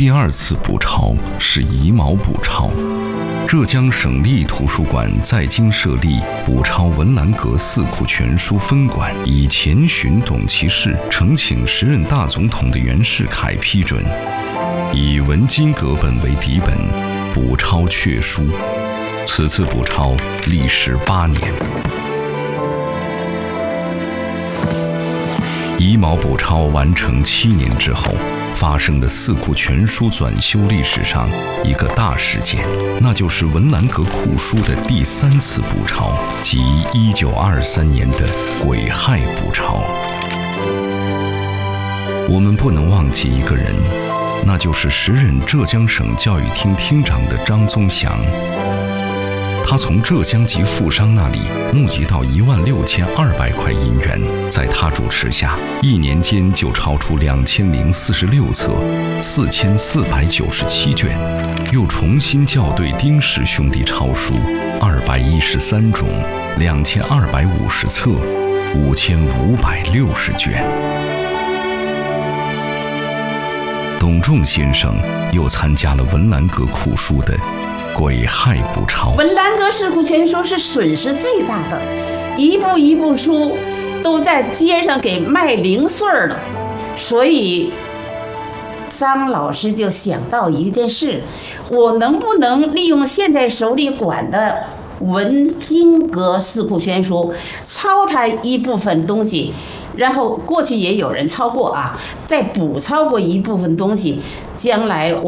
第二次补抄是乙卯补抄。浙江省立图书馆在京设立补抄文澜阁四库全书分馆，以前寻董其事呈请时任大总统的袁世凯批准，以文津阁本为底本，补抄确书。此次补抄历时8年。乙卯补抄完成7年之后，发生了四库全书转修历史上一个大事件，那就是文澜阁库书的第3次补抄，即1923年的癸亥补抄。我们不能忘记一个人，那就是时任浙江省教育厅厅长的张宗祥。他从浙江籍富商那里募集到16200块银元，在他主持下，1年间就抄出2046册，4497卷，又重新校对丁氏兄弟抄书213种，2250册，5560卷。董仲先生又参加了文澜阁库书的癸亥补抄。 文澜阁四库全书是损失最大的，一部书都在街上给卖零碎了，所以张老师就想到一件事，我能不能利用现在手里管的文津阁四库全书抄它一部分东西，然后过去也有人抄过啊，再补抄过一部分东西，将来